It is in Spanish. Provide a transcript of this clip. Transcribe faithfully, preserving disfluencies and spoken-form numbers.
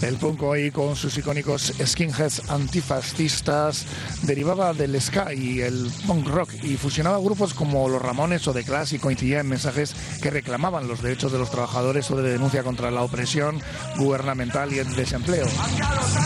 El punk hoy, con sus icónicos skinheads antifascistas, derivaba del ska y el punk rock y fusionaba grupos como los Ramones o The Clash y coincidía en mensajes que reclamaban los derechos de los trabajadores o de denuncia contra la opresión gubernamental y el desempleo.